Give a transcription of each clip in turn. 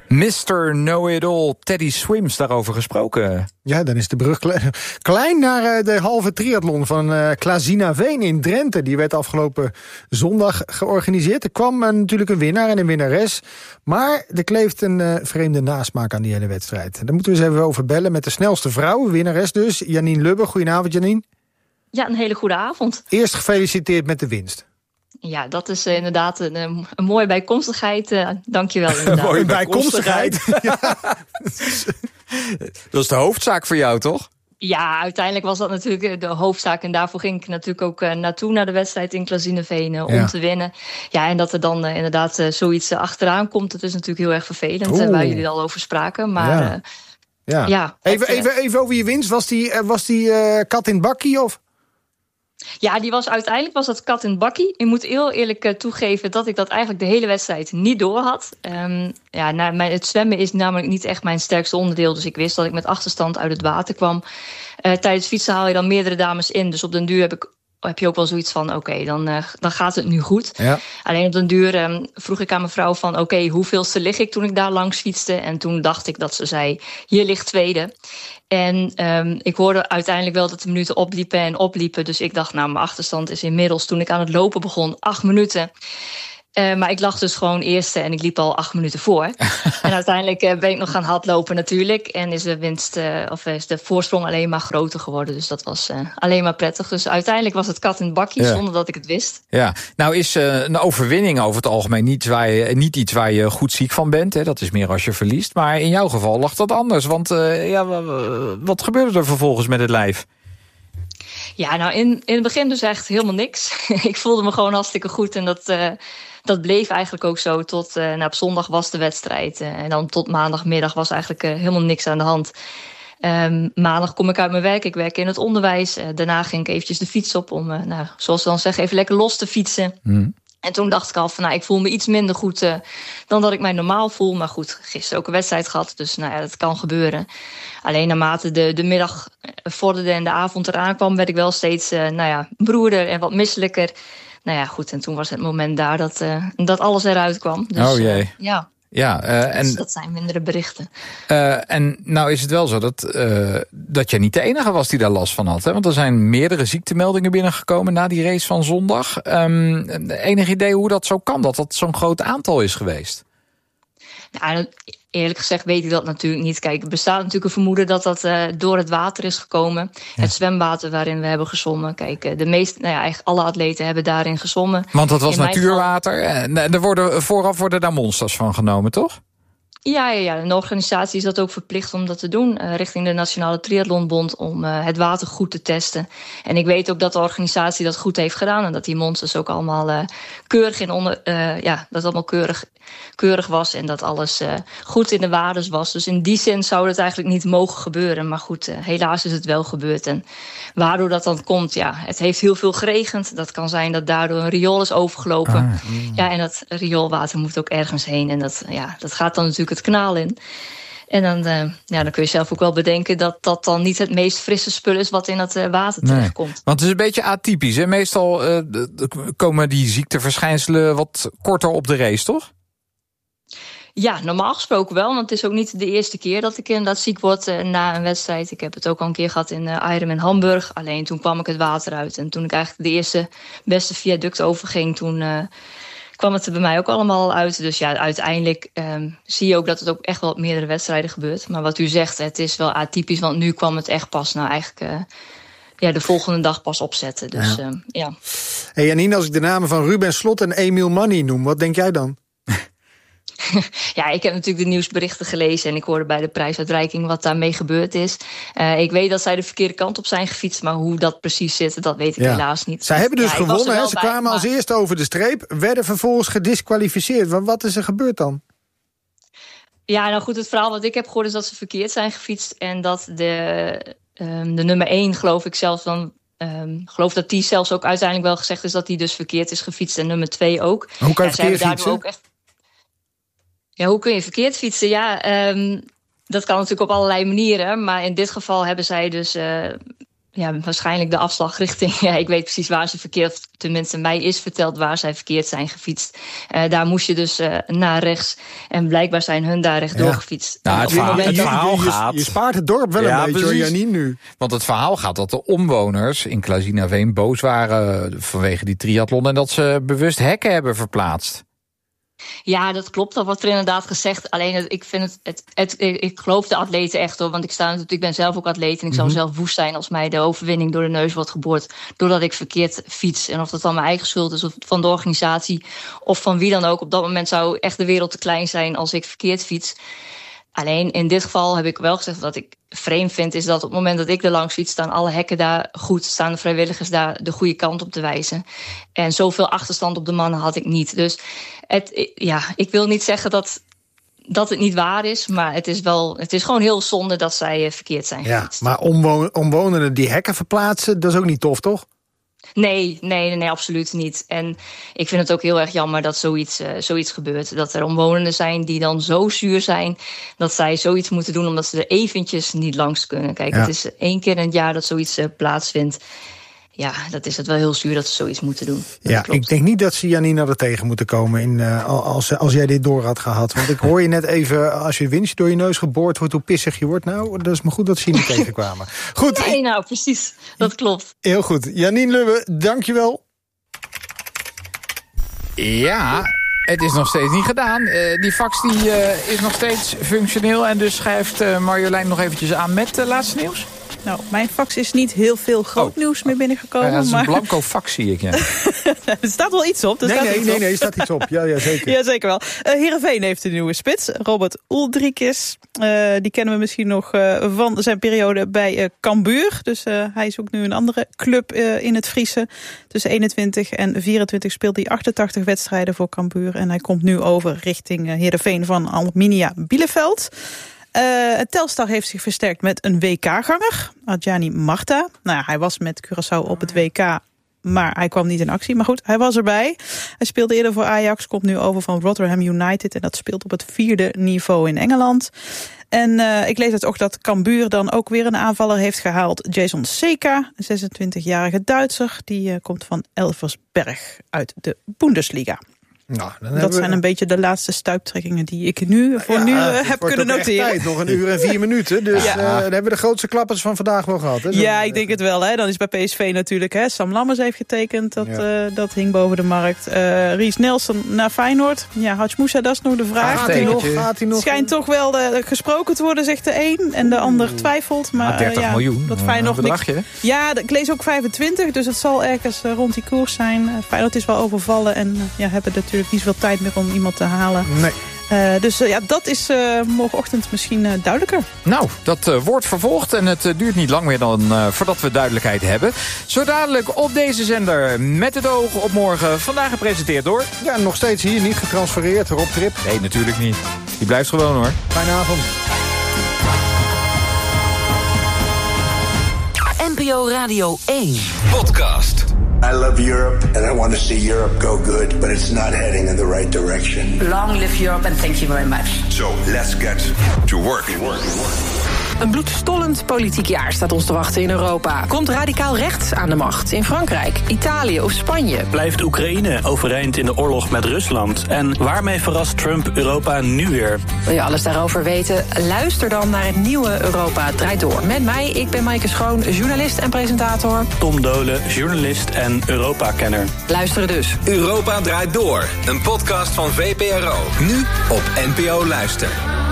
Mr. Know-it-all, Teddy Swims, daarover gesproken. Ja, dan is de brug klein naar de halve triathlon van Klazinaveen in Drenthe. Die werd afgelopen zondag georganiseerd. Er kwam natuurlijk een winnaar en een winnares. Maar er kleeft een vreemde nasmaak aan die hele wedstrijd. Daar moeten we eens even over bellen met de snelste vrouw, winnares dus, Janine Lubbe. Goedenavond, Janine. Ja, een hele goede avond. Eerst gefeliciteerd met de winst. Ja, dat is inderdaad een mooie bijkomstigheid. Dank je wel, inderdaad. Een mooie bijkomstigheid. Ja. Dat is de hoofdzaak voor jou, toch? Ja, uiteindelijk was dat natuurlijk de hoofdzaak. En daarvoor ging ik natuurlijk ook naartoe naar de wedstrijd in Klazineveen om te winnen. Ja, en dat er dan inderdaad zoiets achteraan komt, dat is natuurlijk heel erg vervelend. Waar jullie al over spraken. Maar ja. Even over je winst. Was die kat in het bakkie of? Ja, uiteindelijk was dat kat in het bakkie. Ik moet heel eerlijk toegeven dat ik dat eigenlijk de hele wedstrijd niet door had. Het zwemmen is namelijk niet echt mijn sterkste onderdeel. Dus ik wist dat ik met achterstand uit het water kwam. Tijdens fietsen haal je dan meerdere dames in. Dus op den duur heb je ook wel zoiets van, oké, dan gaat het nu goed. Ja. Alleen op den duur vroeg ik aan mijn vrouw van, oké, hoeveelste lig ik toen ik daar langs fietste? En toen dacht ik dat ze zei, hier ligt tweede. En ik hoorde uiteindelijk wel dat de minuten opliepen. Dus ik dacht, nou, mijn achterstand is inmiddels, toen ik aan het lopen begon, 8 minuten. Maar ik lag dus gewoon eerste en ik liep al 8 minuten voor. En uiteindelijk ben ik nog gaan hardlopen natuurlijk. En is de voorsprong alleen maar groter geworden. Dus dat was alleen maar prettig. Dus uiteindelijk was het kat in het bakje zonder dat ik het wist. Ja, nou is een overwinning over het algemeen niet iets waar je goed ziek van bent. Hè? Dat is meer als je verliest. Maar in jouw geval lag dat anders. Want wat gebeurde er vervolgens met het lijf? Ja, nou in het begin dus echt helemaal niks. Ik voelde me gewoon hartstikke goed en dat bleef eigenlijk ook zo tot op zondag was de wedstrijd. En dan tot maandagmiddag was eigenlijk helemaal niks aan de hand. Maandag kom ik uit mijn werk. Ik werk in het onderwijs. Daarna ging ik eventjes de fiets op om, zoals we dan zeggen, even lekker los te fietsen. En toen dacht ik al van, ik voel me iets minder goed dan dat ik mij normaal voel. Maar goed, gisteren ook een wedstrijd gehad, dus dat kan gebeuren. Alleen naarmate de middag vorderde en de avond eraan kwam, werd ik wel steeds broerder en wat misselijker. Nou ja, goed, en toen was het moment daar dat alles eruit kwam. Dus, oh jee. Dus dat zijn mindere berichten. En nou is het wel zo dat jij niet de enige was die daar last van had. Hè? Want er zijn meerdere ziektemeldingen binnengekomen na die race van zondag. Enig idee hoe dat zo kan, dat zo'n groot aantal is geweest? Nou, eerlijk gezegd weet ik dat natuurlijk niet. Kijk, er bestaat natuurlijk een vermoeden dat dat door het water is gekomen. Ja. Het zwemwater waarin we hebben gezwommen. Kijk, eigenlijk alle atleten hebben daarin gezwommen. Want dat was natuurwater. Vooraf worden daar monsters van genomen, toch? Ja. Een organisatie is dat ook verplicht om dat te doen. Richting de Nationale Triathlonbond om het water goed te testen. En ik weet ook dat de organisatie dat goed heeft gedaan. En dat die monsters ook allemaal keurig dat allemaal keurig was. En dat alles goed in de waardes was. Dus in die zin zou het eigenlijk niet mogen gebeuren. Maar goed, helaas is het wel gebeurd. En waardoor dat dan komt, het heeft heel veel geregend. Dat kan zijn dat daardoor een riool is overgelopen. Ja, en dat rioolwater moet ook ergens heen. En dat gaat dan natuurlijk het kanaal in. En dan kun je zelf ook wel bedenken dat dan niet het meest frisse spul is wat in het water terechtkomt. Want het is een beetje atypisch. Hè? Meestal komen die ziekteverschijnselen wat korter op de race, toch? Ja, normaal gesproken wel. Want het is ook niet de eerste keer dat ik inderdaad ziek word na een wedstrijd. Ik heb het ook al een keer gehad in Ironman Hamburg. Alleen toen kwam ik het water uit. En toen ik eigenlijk de eerste beste viaduct overging, toen kwam het er bij mij ook allemaal uit. Dus uiteindelijk zie je ook dat het ook echt wel op meerdere wedstrijden gebeurt. Maar wat u zegt, het is wel atypisch, want nu kwam het echt pas de volgende dag pas opzetten. Dus ja. Hey Janine, als ik de namen van Ruben Slot en Emil Money noem, wat denk jij dan? Ja, ik heb natuurlijk de nieuwsberichten gelezen en ik hoorde bij de prijsuitreiking wat daarmee gebeurd is. Ik weet dat zij de verkeerde kant op zijn gefietst, maar hoe dat precies zit, dat weet ik helaas niet. Zij hebben dus gewonnen, hè? Ze kwamen als eerste over de streep, werden vervolgens gedisqualificeerd. Wat is er gebeurd dan? Ja, nou goed, het verhaal wat ik heb gehoord is dat ze verkeerd zijn gefietst en dat de nummer 1, geloof ik zelfs dan, geloof dat die zelfs ook uiteindelijk wel gezegd is dat die dus verkeerd is gefietst en nummer 2 ook. Hoe kan je verkeerd fietsen? Ja, hoe kun je verkeerd fietsen? Ja, dat kan natuurlijk op allerlei manieren. Maar in dit geval hebben zij dus waarschijnlijk de afslag richting... Ja, ik weet precies waar ze verkeerd... Tenminste, mij is verteld waar zij verkeerd zijn gefietst. Daar moest je dus naar rechts. En blijkbaar zijn hun daar rechtdoor gefietst. Nou, het verhaal gaat... Je spaart het dorp wel een beetje, hoor, Janine, nu. Want het verhaal gaat dat de omwoners in Klazinaveen boos waren vanwege die triathlon... en dat ze bewust hekken hebben verplaatst. Ja, dat klopt. Dat wordt er inderdaad gezegd. Alleen, ik vind ik geloof de atleten echt, hoor. Want ik ben zelf ook atleet en ik zou zelf woest zijn als mij de overwinning door de neus wordt geboord doordat ik verkeerd fiets. En of dat dan mijn eigen schuld is of van de organisatie of van wie dan ook. Op dat moment zou echt de wereld te klein zijn als ik verkeerd fiets. Alleen in dit geval heb ik wel gezegd wat ik vreemd vind, is dat op het moment dat ik er langs fiets, staan alle hekken daar goed, staan de vrijwilligers daar de goede kant op te wijzen. En zoveel achterstand op de mannen had ik niet. Dus ik wil niet zeggen dat het niet waar is, maar het is gewoon heel zonde dat zij verkeerd zijn gefietst. Maar omwonenden die hekken verplaatsen, dat is ook niet tof, toch? Nee, absoluut niet. En ik vind het ook heel erg jammer dat zoiets gebeurt. Dat er omwonenden zijn die dan zo zuur zijn dat zij zoiets moeten doen omdat ze er eventjes niet langs kunnen. Kijk, Het is 1 keer in het jaar dat zoiets plaatsvindt. Ja, dat is het wel heel zuur dat ze zoiets moeten doen. Ja, ik denk niet dat ze Janina er tegen moeten komen als jij dit door had gehad. Want ik hoor je net even, als je winst door je neus geboord wordt, hoe pissig je wordt. Nou, dat is maar goed dat ze je niet tegenkwamen. Goed. Nee, nou, precies. Dat klopt. Heel goed. Janine Lubbe, dank je wel. Ja, het is nog steeds niet gedaan. Die fax is nog steeds functioneel. En dus schrijft Marjolein nog eventjes aan met laatste nieuws. Nou, mijn fax is niet heel veel groot nieuws meer binnengekomen. Dat is een blanco fax, zie ik. Ja. Er staat wel iets op. Nee, er staat iets op. Ja, zeker. Ja, zeker wel. Heerenveen heeft een nieuwe spits. Robert Uldrikis. Die kennen we misschien nog van zijn periode bij Cambuur. Dus hij zoekt nu een andere club in het Friese. Tussen 21 en 24 speelt hij 88 wedstrijden voor Cambuur. En hij komt nu over richting Heerenveen van Alminia Bielefeld. Telstar heeft zich versterkt met een WK-ganger, Adjani Marta. Nou ja, hij was met Curaçao op het WK, maar hij kwam niet in actie. Maar goed, hij was erbij. Hij speelde eerder voor Ajax, komt nu over van Rotherham United. En dat speelt op het 4e niveau in Engeland. En ik lees het ook dat Cambuur dan ook weer een aanvaller heeft gehaald. Jason Seka, een 26-jarige Duitser. Die komt van Elversberg uit de Bundesliga. Nou, dat zijn een beetje de laatste stuiptrekkingen die ik nu heb kunnen noteren. Tijd, nog 1 uur en 4 minuten. Dus dan hebben we de grootste klappers van vandaag wel gehad. Hè? Ja, ik denk het wel. Hè. Dan is bij PSV natuurlijk. Hè. Sam Lammers heeft getekend. Dat hing boven de markt. Ries Nelson naar Feyenoord. Ja, Hachmoussa, dat is nog de vraag. Gaat hij nog? Schijnt toch wel gesproken te worden, zegt de een. En de ander twijfelt. Maar 30 miljoen. Dat Feyenoord niks. Ja, ik lees ook 25. Dus het zal ergens rond die koers zijn. Feyenoord is wel overvallen. En hebben natuurlijk niet zoveel tijd meer om iemand te halen. Nee. Dus dat is morgenochtend misschien duidelijker. Nou, dat wordt vervolgd en het duurt niet lang meer dan voordat we duidelijkheid hebben. Zo dadelijk op deze zender met het oog op morgen. Vandaag gepresenteerd door... Ja, nog steeds hier niet getransfereerd, Rob Trip. Nee, natuurlijk niet. Die blijft gewoon, hoor. Fijne avond. NPO Radio 1 Podcast. I love Europe and I want to see Europe go good, but it's not heading in the right direction. Long live Europe and thank you very much. So let's get to work. Een bloedstollend politiek jaar staat ons te wachten in Europa. Komt radicaal rechts aan de macht in Frankrijk, Italië of Spanje? Blijft Oekraïne overeind in de oorlog met Rusland? En waarmee verrast Trump Europa nu weer? Wil je alles daarover weten? Luister dan naar het nieuwe Europa Draait Door. Met mij, ik ben Maaike Schoon, journalist en presentator. Tom Dolen, journalist en Europa-kenner. Luisteren dus. Europa Draait Door, een podcast van VPRO. Nu op NPO Luister.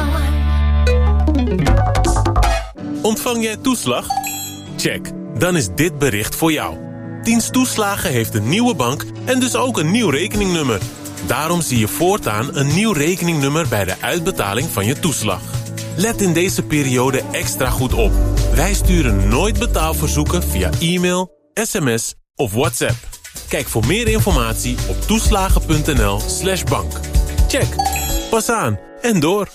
Ontvang jij toeslag? Check, dan is dit bericht voor jou. Dienst Toeslagen heeft een nieuwe bank en dus ook een nieuw rekeningnummer. Daarom zie je voortaan een nieuw rekeningnummer bij de uitbetaling van je toeslag. Let in deze periode extra goed op. Wij sturen nooit betaalverzoeken via e-mail, sms of WhatsApp. Kijk voor meer informatie op toeslagen.nl/bank. Check, pas aan en door.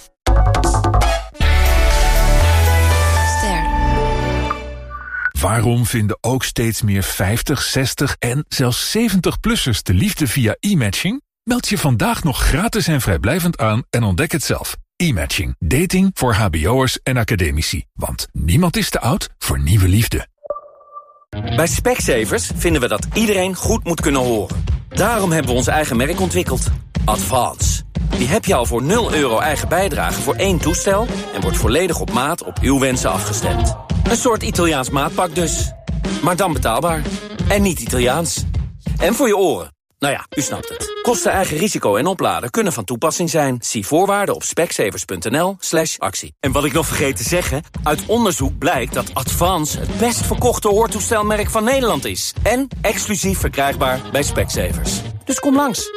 Waarom vinden ook steeds meer 50, 60 en zelfs 70-plussers de liefde via e-matching? Meld je vandaag nog gratis en vrijblijvend aan en ontdek het zelf. E-matching. Dating voor hbo'ers en academici. Want niemand is te oud voor nieuwe liefde. Bij Specsavers vinden we dat iedereen goed moet kunnen horen. Daarom hebben we ons eigen merk ontwikkeld. Advance. Die heb je al voor €0 eigen bijdrage voor 1 toestel... en wordt volledig op maat op uw wensen afgestemd. Een soort Italiaans maatpak dus. Maar dan betaalbaar. En niet Italiaans. En voor je oren. Nou ja, u snapt het. Kosten, eigen risico en opladen kunnen van toepassing zijn. Zie voorwaarden op specsavers.nl/actie. En wat ik nog vergeet te zeggen... uit onderzoek blijkt dat Advance het best verkochte hoortoestelmerk van Nederland is. En exclusief verkrijgbaar bij Specsavers. Dus kom langs.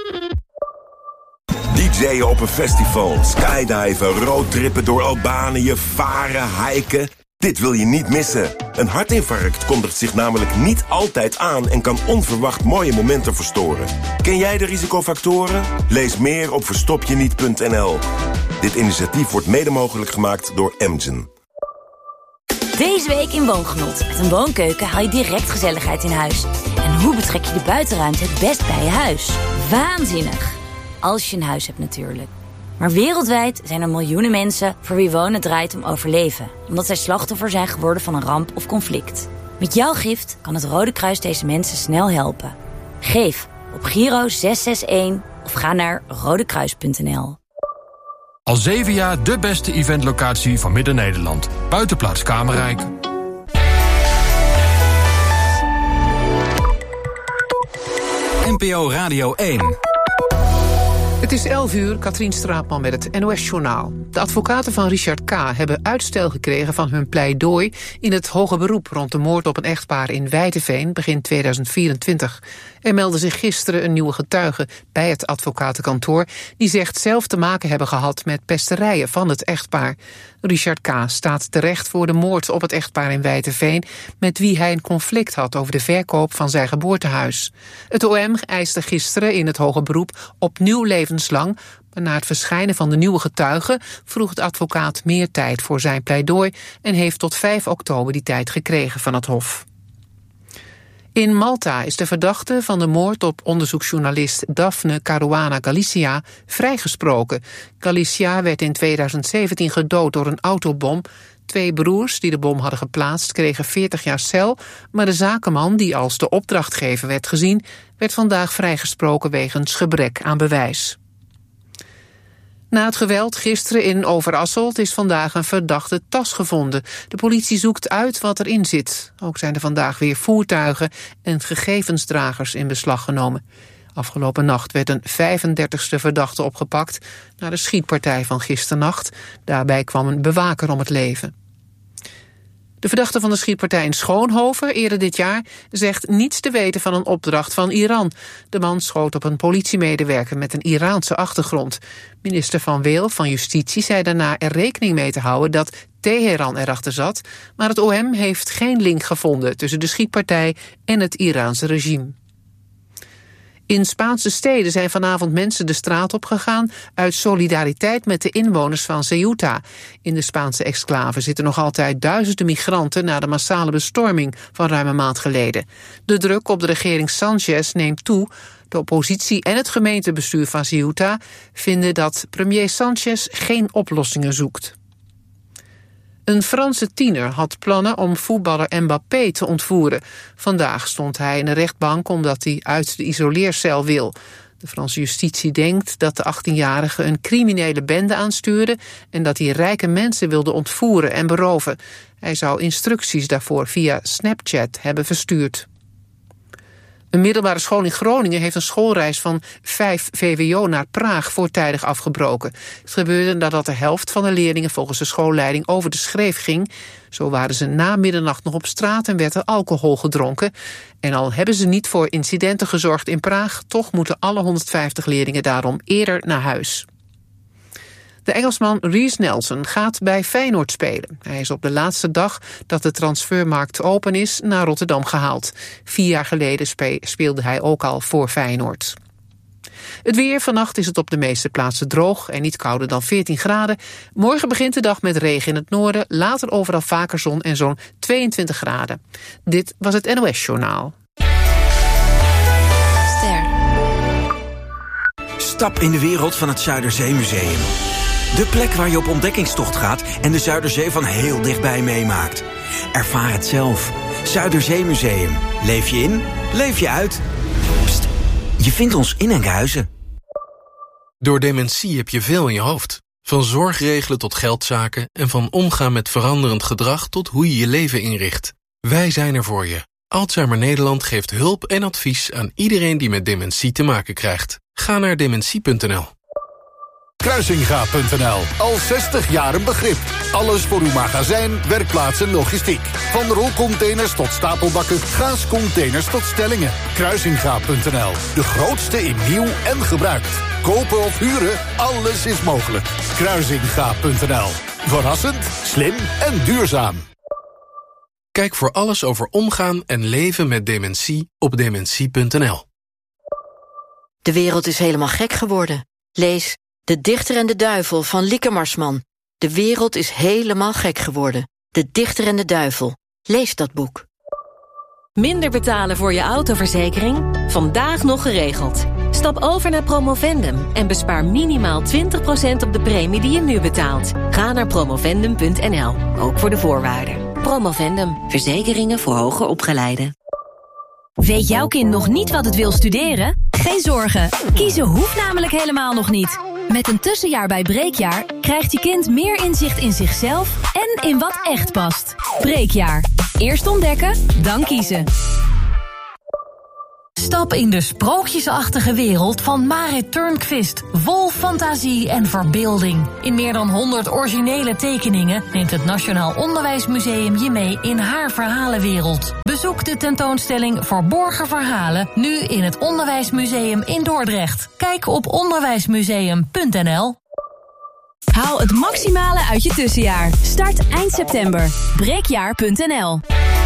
DJ'en op een festival, skydiven, roadtrippen door Albanië, varen, hiken... Dit wil je niet missen. Een hartinfarct kondigt zich namelijk niet altijd aan... en kan onverwacht mooie momenten verstoren. Ken jij de risicofactoren? Lees meer op verstopjeniet.nl. Dit initiatief wordt mede mogelijk gemaakt door Amgen. Deze week in Woongenot. Met een woonkeuken haal je direct gezelligheid in huis. En hoe betrek je de buitenruimte het best bij je huis? Waanzinnig. Als je een huis hebt natuurlijk. Maar wereldwijd zijn er miljoenen mensen voor wie wonen draait om overleven. Omdat zij slachtoffer zijn geworden van een ramp of conflict. Met jouw gift kan het Rode Kruis deze mensen snel helpen. Geef op Giro 661 of ga naar rodekruis.nl. Al 7 jaar de beste eventlocatie van Midden-Nederland. Buitenplaats Kamerrijk. NPO Radio 1. Het is 11:00, Katrien Straatman met het NOS-journaal. De advocaten van Richard K. hebben uitstel gekregen van hun pleidooi... in het hoger beroep rond de moord op een echtpaar in Wijteveen begin 2024. Er meldde zich gisteren een nieuwe getuige bij het advocatenkantoor... die zegt zelf te maken hebben gehad met pesterijen van het echtpaar. Richard K. staat terecht voor de moord op het echtpaar in Wijteveen... met wie hij een conflict had over de verkoop van zijn geboortehuis. Het OM eiste gisteren in het hoger beroep opnieuw levenslang... maar na het verschijnen van de nieuwe getuige... vroeg de advocaat meer tijd voor zijn pleidooi... en heeft tot 5 oktober die tijd gekregen van het Hof. In Malta is de verdachte van de moord op onderzoeksjournalist Daphne Caruana Galizia vrijgesproken. Galizia werd in 2017 gedood door een autobom. 2 broers die de bom hadden geplaatst kregen 40 jaar cel, maar de zakenman die als de opdrachtgever werd gezien, werd vandaag vrijgesproken wegens gebrek aan bewijs. Na het geweld gisteren in Overasselt is vandaag een verdachte tas gevonden. De politie zoekt uit wat erin zit. Ook zijn er vandaag weer voertuigen en gegevensdragers in beslag genomen. Afgelopen nacht werd een 35e verdachte opgepakt na de schietpartij van gisternacht. Daarbij kwam een bewaker om het leven. De verdachte van de schietpartij in Schoonhoven eerder dit jaar zegt niets te weten van een opdracht van Iran. De man schoot op een politiemedewerker met een Iraanse achtergrond. Minister Van Weel van Justitie zei daarna er rekening mee te houden dat Teheran erachter zat, maar het OM heeft geen link gevonden tussen de schietpartij en het Iraanse regime. In Spaanse steden zijn vanavond mensen de straat op gegaan uit solidariteit met de inwoners van Ceuta. In de Spaanse exclave zitten nog altijd duizenden migranten na de massale bestorming van ruim een maand geleden. De druk op de regering Sanchez neemt toe. De oppositie en het gemeentebestuur van Ceuta vinden dat premier Sanchez geen oplossingen zoekt. Een Franse tiener had plannen om voetballer Mbappé te ontvoeren. Vandaag stond hij in de rechtbank omdat hij uit de isoleercel wil. De Franse justitie denkt dat de 18-jarige een criminele bende aanstuurde en dat hij rijke mensen wilde ontvoeren en beroven. Hij zou instructies daarvoor via Snapchat hebben verstuurd. Een middelbare school in Groningen heeft een schoolreis van 5 VWO naar Praag voortijdig afgebroken. Het gebeurde nadat de helft van de leerlingen volgens de schoolleiding over de schreef ging. Zo waren ze na middernacht nog op straat en werd er alcohol gedronken. En al hebben ze niet voor incidenten gezorgd in Praag, toch moeten alle 150 leerlingen daarom eerder naar huis. De Engelsman Reiss Nelson gaat bij Feyenoord spelen. Hij is op de laatste dag dat de transfermarkt open is naar Rotterdam gehaald. 4 jaar geleden speelde hij ook al voor Feyenoord. Het weer, vannacht is het op de meeste plaatsen droog en niet kouder dan 14 graden. Morgen begint de dag met regen in het noorden, later overal vaker zon en zo'n 22 graden. Dit was het NOS-journaal. Stap in de wereld van het Zuiderzeemuseum. De plek waar je op ontdekkingstocht gaat en de Zuiderzee van heel dichtbij meemaakt. Ervaar het zelf. Zuiderzeemuseum. Leef je in, leef je uit. Pst, je vindt ons in Enkhuizen. Door dementie heb je veel in je hoofd. Van zorgregelen tot geldzaken en van omgaan met veranderend gedrag tot hoe je je leven inricht. Wij zijn er voor je. Alzheimer Nederland geeft hulp en advies aan iedereen die met dementie te maken krijgt. Ga naar dementie.nl. Kruisinga.nl. Al 60 jaar een begrip. Alles voor uw magazijn, werkplaats en logistiek. Van rolcontainers tot stapelbakken, gaascontainers tot stellingen. Kruisinga.nl. De grootste in nieuw en gebruikt. Kopen of huren, alles is mogelijk. Kruisinga.nl. Verrassend, slim en duurzaam. Kijk voor alles over omgaan en leven met dementie op dementie.nl. De wereld is helemaal gek geworden. Lees De Dichter en de Duivel van Lieke Marsman. De wereld is helemaal gek geworden. De Dichter en de Duivel. Lees dat boek. Minder betalen voor je autoverzekering? Vandaag nog geregeld. Stap over naar Promovendum en bespaar minimaal 20% op de premie die je nu betaalt. Ga naar promovendum.nl, ook voor de voorwaarden. Promovendum, verzekeringen voor hoger opgeleiden. Weet jouw kind nog niet wat het wil studeren? Geen zorgen, kiezen hoeft namelijk helemaal nog niet. Met een tussenjaar bij Breekjaar krijgt je kind meer inzicht in zichzelf en in wat echt past. Breekjaar. Eerst ontdekken, dan kiezen. Stap in de sprookjesachtige wereld van Marit Turnquist. Vol fantasie en verbeelding. In meer dan 100 originele tekeningen neemt het Nationaal Onderwijsmuseum je mee in haar verhalenwereld. Bezoek de tentoonstelling Verborgen Verhalen nu in het Onderwijsmuseum in Dordrecht. Kijk op onderwijsmuseum.nl. Haal het maximale uit je tussenjaar. Start eind september. Breekjaar.nl.